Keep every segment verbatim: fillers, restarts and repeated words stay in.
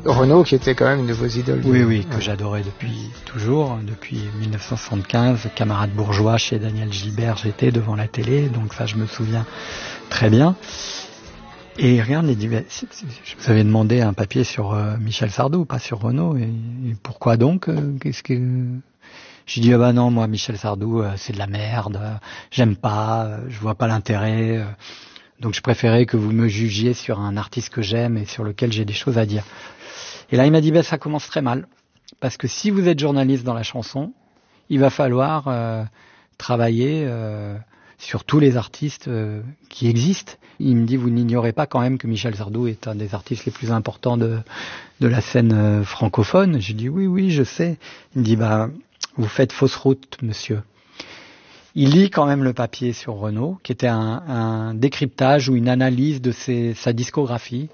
Renaud, qui était quand même une de vos idoles. Oui, oui, que ouais. j'adorais depuis toujours, depuis dix-neuf cent soixante-quinze, camarade bourgeois chez Daniel Gilbert, j'étais devant la télé, donc ça je me souviens très bien. Et regarde, il dit, bah, si, si, je vous avais demandé un papier sur euh, Michel Sardou, pas sur Renaud, et, et pourquoi donc euh, qu'est-ce que... J'ai dit, ah bah non, moi Michel Sardou, euh, c'est de la merde, euh, j'aime pas, euh, je vois pas l'intérêt, euh, donc je préférais que vous me jugiez sur un artiste que j'aime et sur lequel j'ai des choses à dire. Et là, il m'a dit, ben, ça commence très mal. Parce que si vous êtes journaliste dans la chanson, il va falloir euh, travailler euh, sur tous les artistes euh, qui existent. Il me dit, vous n'ignorez pas quand même que Michel Sardou est un des artistes les plus importants de, de la scène euh, francophone. J'ai dit, oui, oui, je sais. Il me dit, bah, vous faites fausse route, monsieur. Il lit quand même le papier sur Renaud, qui était un, un décryptage ou une analyse de ses, sa discographie.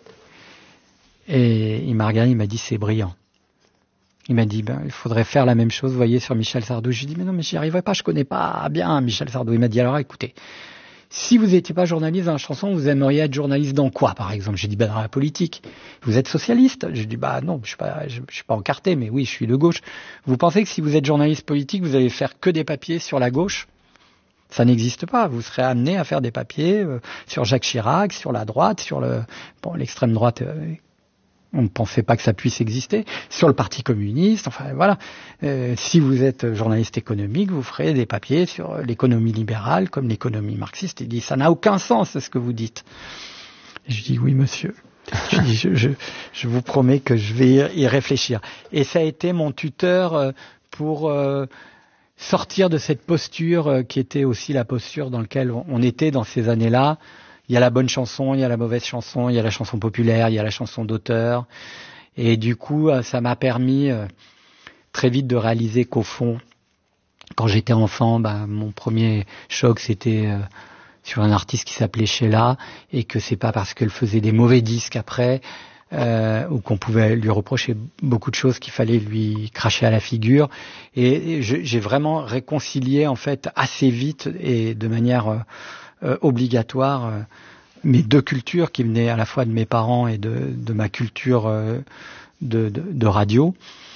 Et il m'a regardé, il m'a dit, c'est brillant. Il m'a dit, ben, il faudrait faire la même chose, vous voyez, sur Michel Sardou. Je lui ai dit, mais non, mais j'y arriverai pas, je connais pas bien Michel Sardou. Il m'a dit, alors écoutez, si vous n'étiez pas journaliste dans la chanson, vous aimeriez être journaliste dans quoi, par exemple? J'ai dit, ben, dans la politique. Vous êtes socialiste? J'ai dit, bah non, je suis pas, je, je suis pas encarté, mais oui, je suis de gauche. Vous pensez que si vous êtes journaliste politique, vous allez faire que des papiers sur la gauche? Ça n'existe pas. Vous serez amené à faire des papiers euh, sur Jacques Chirac, sur la droite, sur le, bon, l'extrême droite, euh, on ne pensait pas que ça puisse exister, sur le Parti communiste, enfin voilà. Euh, si vous êtes journaliste économique, vous ferez des papiers sur l'économie libérale comme l'économie marxiste. Il dit, ça n'a aucun sens, c'est ce que vous dites. Et je dis, oui monsieur. Je dis, je, je, je vous promets que je vais y réfléchir. Et ça a été mon tuteur pour euh, sortir de cette posture qui était aussi la posture dans laquelle on était dans ces années-là. Il y a la bonne chanson, il y a la mauvaise chanson, il y a la chanson populaire, il y a la chanson d'auteur. Et du coup, ça m'a permis euh, très vite de réaliser qu'au fond, quand j'étais enfant, bah, mon premier choc, c'était euh, sur un artiste qui s'appelait Sheila, et que c'est pas parce qu'elle faisait des mauvais disques après, euh, ou qu'on pouvait lui reprocher beaucoup de choses qu'il fallait lui cracher à la figure. Et, et je, j'ai vraiment réconcilié, en fait, assez vite et de manière... Euh, Euh, obligatoire euh, mes deux cultures qui venaient à la fois de mes parents et de, de ma culture euh, de, de, de radio.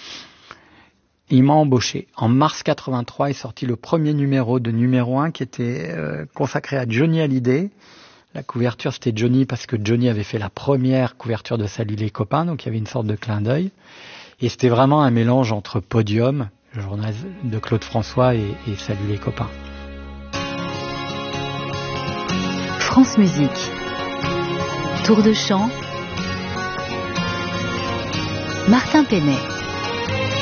Il m'a embauché. En mars quatre-vingt-trois est sorti le premier numéro de numéro un qui était euh, consacré à Johnny Hallyday. La couverture c'était Johnny parce que Johnny avait fait la première couverture de Salut les copains, donc il y avait une sorte de clin d'œil. Et c'était vraiment un mélange entre Podium, le journal de Claude François, et, et Salut les copains. France Musique. Tour de chant. Martin Penet.